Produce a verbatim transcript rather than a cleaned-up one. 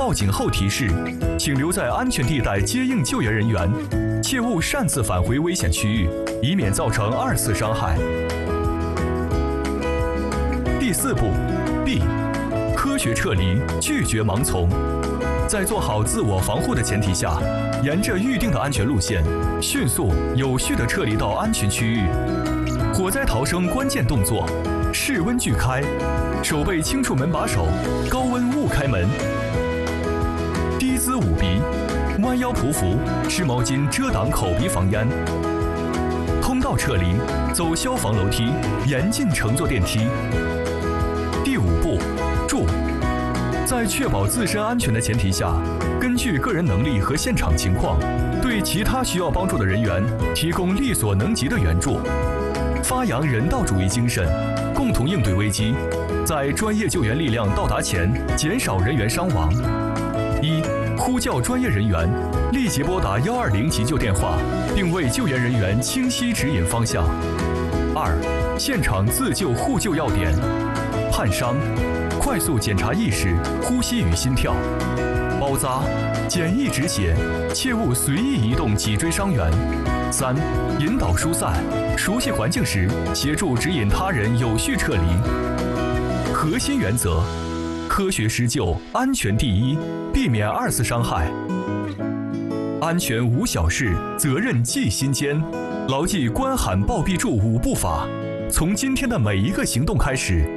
报警后提示，请留在安全地带接应救援人员，切勿擅自返回危险区域，以免造成二次伤害。第四步 B， 科学撤离，拒绝盲从。在做好自我防护的前提下，沿着预定的安全路线，迅速有序地撤离到安全区域。火灾逃生关键动作：室温锯开，手背轻触门把手，高温勿开门。低姿捂鼻，弯腰匍匐，湿毛巾遮挡口鼻防烟。通道撤离，走消防楼梯，严禁乘坐电梯。第五步，助。在确保自身安全的前提下，根据个人能力和现场情况，对其他需要帮助的人员提供力所能及的援助，发扬人道主义精神，共同应对危机，在专业救援力量到达前减少人员伤亡。一、呼叫专业人员，立即拨打一二零急救电话，并为救援人员清晰指引方向。二、现场自救互救要点：焊伤，快速检查意识、呼吸与心跳；包扎，简易止血，切勿随意移动脊椎伤员。三、引导疏散，熟悉环境时，协助指引他人有序撤离。核心原则：科学施救，安全第一，避免二次伤害。安全无小事，责任记心间。牢记关喊报必助五步法，从今天的每一个行动开始，